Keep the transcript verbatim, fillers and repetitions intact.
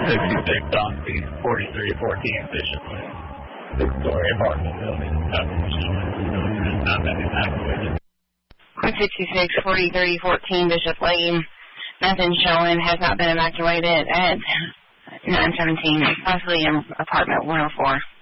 sixty-six on the forty-three fourteen Bishop Lane. Victoria apartment building. Not been evacuated. one sixty-six, forty-three fourteen Bishop Lane. Nothing showing. Has not been evacuated at nine seventeen. Possibly in apartment one oh four.